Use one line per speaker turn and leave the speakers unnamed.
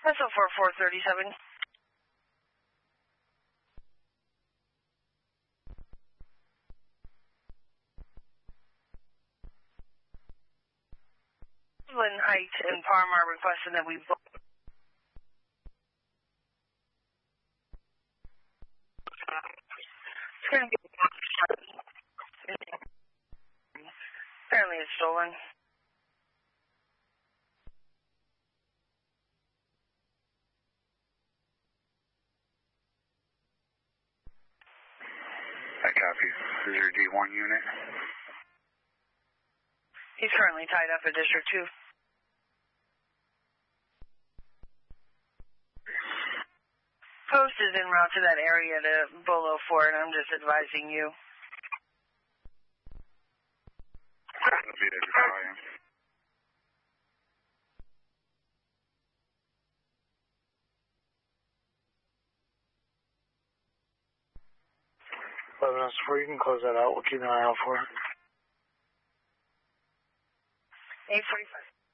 SO4437. Lynn Height and Palm are requesting that we book. It's going to be apparently it's stolen.
I copy. Is there a D1 unit?
He's currently tied up at District 2. Post is en route to that area to Bolo Fort, and I'm just advising you.
Before you can close that out, we'll keep an eye out for it.
845.